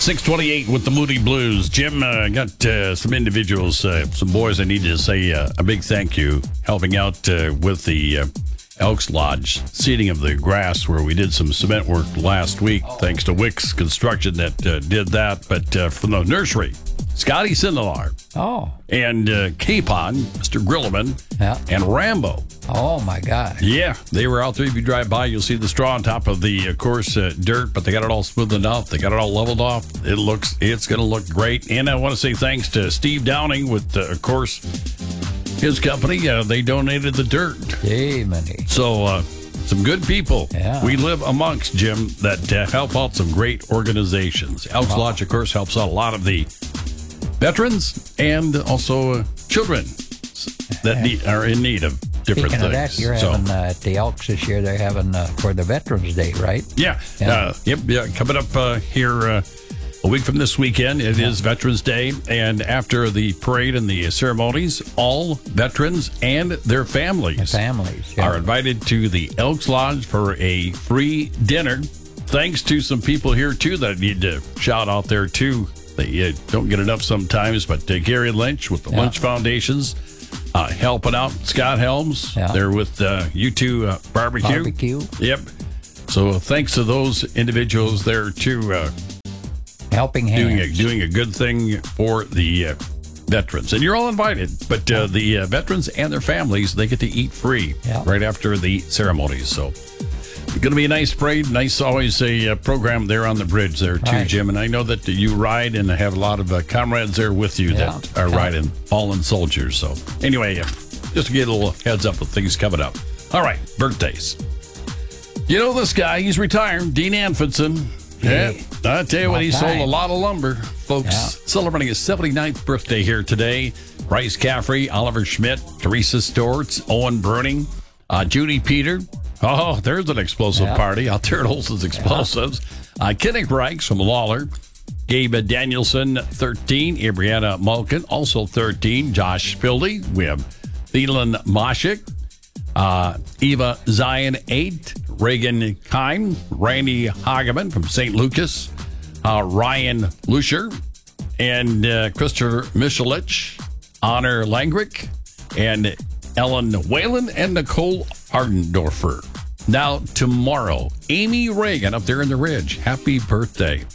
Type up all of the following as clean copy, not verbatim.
6:28 with the Moody Blues. Jim, got some individuals, some boys I need to say a big thank you, helping out with the Elks Lodge seeding of the grass, where we did some cement work last week, thanks to Wicks Construction that did that. But from the nursery, Scotty Sindelar. Oh. And Capon, Mr. Grilliman, and Rambo. Oh, my God. Yeah, they were out there. If you drive by, you'll see the straw on top of the, of course, dirt, but they got it all smoothed out. They got it all leveled off. It's going to look great. And I want to say thanks to Steve Downing with, of course, his company. They donated the dirt. Amen. So, some good people. Yeah. We live amongst, Jim, that help out some great organizations. Elks Lodge, of course, helps out a lot of the veterans and also children that are in need of different Speaking things. of that, you're having at the Elks this year, they're having for the Veterans Day, right? Yeah. Coming up here a week from this weekend, it is Veterans Day. And after the parade and the ceremonies, all veterans and their families, are invited to the Elks Lodge for a free dinner. Thanks to some people here, too, that I need to shout out there, too. They don't get enough sometimes, but Gary Lynch with the Lynch Foundations helping out. Scott Helms, they're with U2 Barbecue. Yep. So thanks to those individuals there, too. Helping hands. Doing a good thing for the veterans. And you're all invited. But the veterans and their families, they get to eat free right after the ceremonies. So it's going to be a nice parade. Nice, always a program there on the bridge there, too, Jim. And I know that you ride and have a lot of comrades there with you that are riding fallen soldiers. So anyway, just to get a little heads up of things coming up. All right, birthdays. You know this guy, he's retired, Dean Anfinson. Yeah, I tell you what, he sold a lot of lumber. Folks celebrating his 79th birthday here today. Bryce Caffrey, Oliver Schmidt, Teresa Storts, Owen Bruning, Judy Peter. Oh, there's an explosive party out there at Olson's Explosives. Kinnick Reichs from Lawler. Gabe Danielson, 13. Abriana Malkin, also 13. Josh Spildy. We have Thielen Moshik. Eva Zion, 8. Reagan Kime. Randy Hageman from St. Lucas. Ryan Lusher. And Christopher Michelich. Honor Langrick. And Ellen Whalen and Nicole Ardendorfer. Now, tomorrow, Amy Reagan up there in the Ridge. Happy birthday.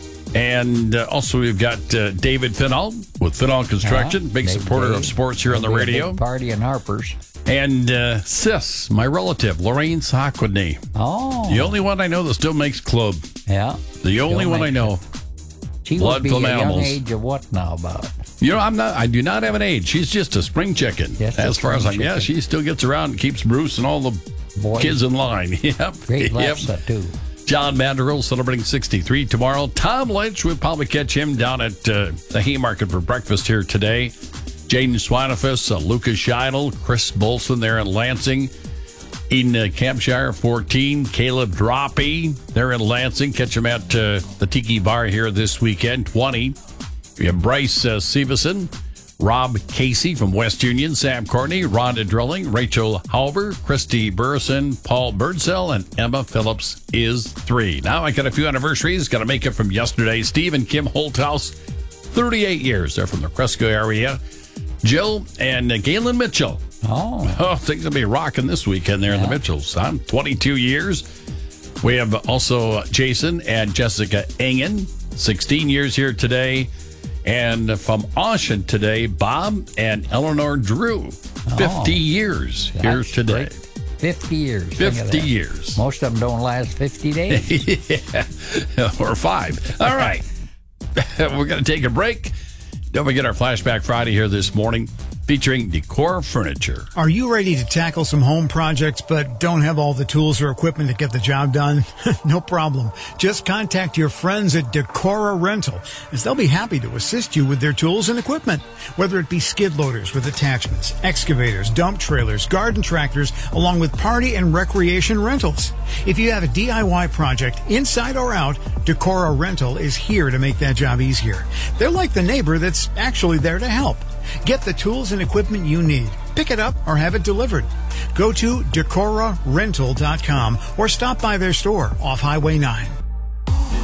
And also, we've got David Finall with Finall Construction, big supporter of sports here on the radio. Party in Harper's. And Sis, my relative, Lorraine Sockwidney. Oh. The only one I know that still makes club. Yeah. The only one I know. She Blood would be from a animals. young age of what now about? You know, I do not have an age. She's just a spring chicken. As far as she still gets around and keeps Bruce and all the kids in line. Yep. Great lobster, too. John Mandrill celebrating 63 tomorrow. Tom Lynch, we'll probably catch him down at the Haymarket for breakfast here today. Jaden Swinefus, Lucas Scheidel, Chris Bolson there in Lansing. Eden Campshire, 14. Caleb Droppy, they're in Lansing. Catch him at the Tiki Bar here this weekend, 20. We have Bryce Severson, Rob Casey from West Union, Sam Courtney, Rhonda Drilling, Rachel Halber, Christy Burrison, Paul Birdsell, and Emma Phillips is 3. Now I got a few anniversaries. Got to make it from yesterday. Steve and Kim Holthouse, 38 years. They're from the Cresco area. Jill and Galen Mitchell. Oh, things will be rocking this weekend there in the Mitchells. 22 years. We have also Jason and Jessica Engen, 16 years here today. And from Austin today, Bob and Eleanor Drew, 50 years here today. Great. 50 years. 50 years. Most of them don't last 50 days. Or 5. All right. We're going to take a break. Don't forget our Flashback Friday here this morning, featuring Decor Furniture. Are you ready to tackle some home projects but don't have all the tools or equipment to get the job done? No problem. Just contact your friends at Decora Rental, as they'll be happy to assist you with their tools and equipment. Whether it be skid loaders with attachments, excavators, dump trailers, garden tractors, along with party and recreation rentals. If you have a DIY project, inside or out, Decora Rental is here to make that job easier. They're like the neighbor that's actually there to help. Get the tools and equipment you need. Pick it up or have it delivered. Go to DecoraRental.com or stop by their store off Highway 9.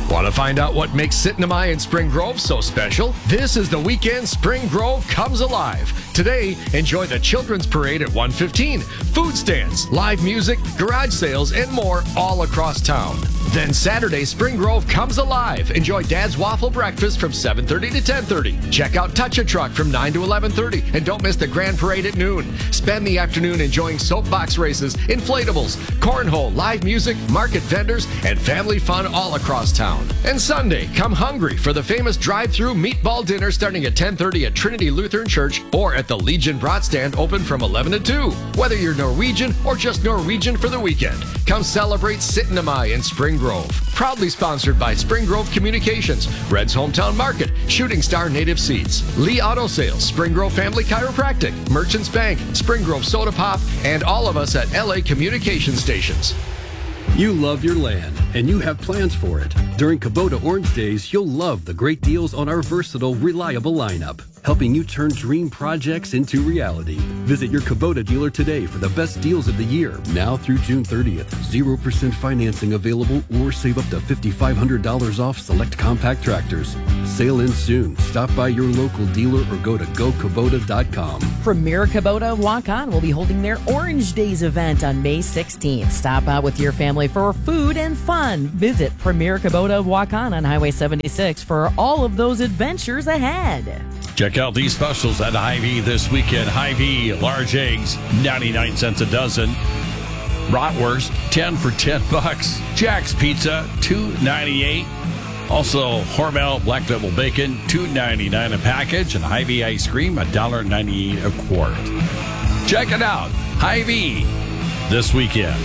Want to find out what makes Sitnamai and Spring Grove so special? This is the weekend Spring Grove comes alive. Today, enjoy the Children's Parade at 1:15, food stands, live music, garage sales, and more all across town. Then Saturday, Spring Grove comes alive. Enjoy Dad's Waffle Breakfast from 7:30 to 10:30. Check out Touch a Truck from 9 to 11:30. And don't miss the Grand Parade at noon. Spend the afternoon enjoying soapbox races, inflatables, cornhole, live music, market vendors, and family fun all across town. And Sunday, come hungry for the famous drive-through meatball dinner starting at 10:30 at Trinity Lutheran Church or at the Legion Brat Stand open from 11 to 2. Whether you're Norwegian or just Norwegian for the weekend, come celebrate Sitnamai in Spring Grove. Proudly sponsored by Spring Grove Communications, Red's Hometown Market, Shooting Star Native Seeds, Lee Auto Sales, Spring Grove Family Chiropractic, Merchants Bank, Spring Grove Soda Pop, and all of us at LA Communication Stations. You love your land, and you have plans for it. During Kubota Orange Days, you'll love the great deals on our versatile, reliable lineup, helping you turn dream projects into reality. Visit your Kubota dealer today for the best deals of the year. Now through June 30th, 0% financing available or save up to $5,500 off select compact tractors. Sale ends soon. Stop by your local dealer or go to gokubota.com. Premier Kubota of Waukon will be holding their Orange Days event on May 16th. Stop out with your family for food and fun. Visit Premier Kubota of Waukon on Highway 76 for all of those adventures ahead. Check out these specials at Hy-Vee this weekend. Hy-Vee large eggs, 99 cents a dozen. Bratwurst, 10 for $10. Jack's Pizza, $2.98. Also, Hormel Black Devil Bacon, $2.99 a package. And Hy-Vee ice cream, $1.98 a quart. Check it out. Hy-Vee this weekend.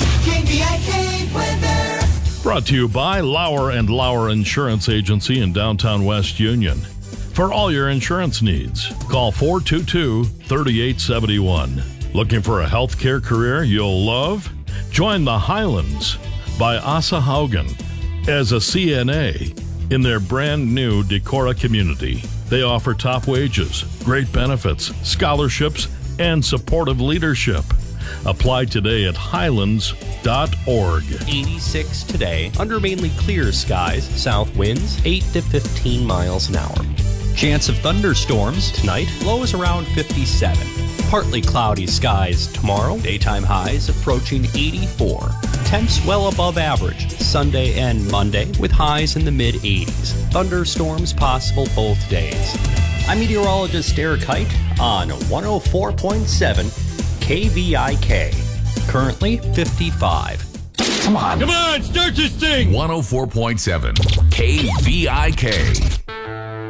KVIK weather. Brought to you by Lauer & Lauer Insurance Agency in downtown West Union. For all your insurance needs, call 422-3871. Looking for a healthcare career you'll love? Join the Highlands by Asa Haugen as a CNA in their brand new Decorah community. They offer top wages, great benefits, scholarships, and supportive leadership. Apply today at highlands.org. 86 today, under mainly clear skies, south winds 8 to 15 miles an hour. Chance of thunderstorms tonight, lows around 57. Partly cloudy skies tomorrow, daytime highs approaching 84. Temps well above average Sunday and Monday with highs in the mid-80s. Thunderstorms possible both days. I'm meteorologist Eric Height on 104.7 KVIK. Currently 55. Come on, start this thing! 104.7 KVIK.